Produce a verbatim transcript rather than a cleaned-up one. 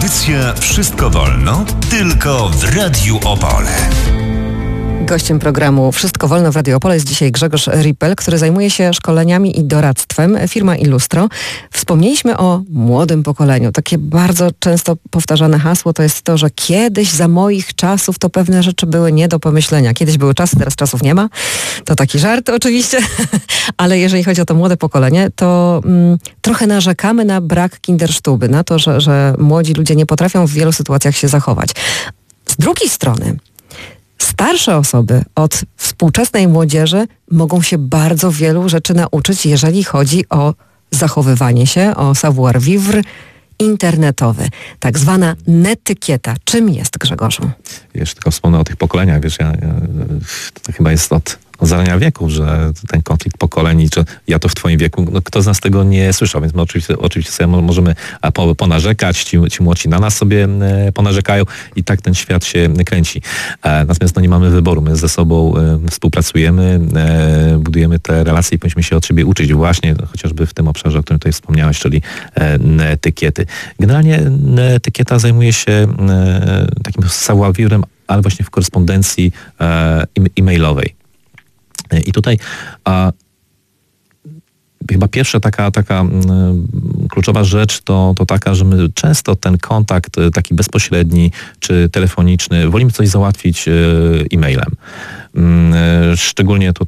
Audycja Wszystko Wolno tylko w Radiu Opole. Gościem programu Wszystko Wolno w Radiu Opole jest dzisiaj Grzegorz Rippel, który zajmuje się szkoleniami i doradztwem. Firma Illustro. Wspomnieliśmy o młodym pokoleniu. Takie bardzo często powtarzane hasło to jest to, że kiedyś za moich czasów to pewne rzeczy były nie do pomyślenia. Kiedyś były czasy, teraz czasów nie ma. To taki żart oczywiście. Ale jeżeli chodzi o to młode pokolenie, to mm, trochę narzekamy na brak kindersztuby, na to, że, że młodzi ludzie nie potrafią w wielu sytuacjach się zachować. Z drugiej strony starsze osoby od współczesnej młodzieży mogą się bardzo wielu rzeczy nauczyć, jeżeli chodzi o zachowywanie się, o savoir-vivre internetowy. Tak zwana netykieta. Czym jest, Grzegorzu? Wiesz, tylko wspomnę o tych pokoleniach. Wiesz, ja, ja, to chyba jest od od zarania wieku, że ten konflikt pokoleń, czy ja to w twoim wieku, no, kto z nas tego nie słyszał, więc my oczywiście, oczywiście sobie możemy ponarzekać, ci, ci młodsi na nas sobie ponarzekają i tak ten świat się kręci. Natomiast no, nie mamy wyboru, my ze sobą współpracujemy, budujemy te relacje i powinniśmy się od siebie uczyć właśnie, chociażby w tym obszarze, o którym tutaj wspomniałeś, czyli etykiety. Generalnie etykieta zajmuje się takim savoir-vivre'em, ale właśnie w korespondencji e-mailowej. I tutaj a, chyba pierwsza taka, taka m, kluczowa rzecz to, to taka, że my często ten kontakt taki bezpośredni czy telefoniczny wolimy coś załatwić e, e-mailem. Szczególnie tutaj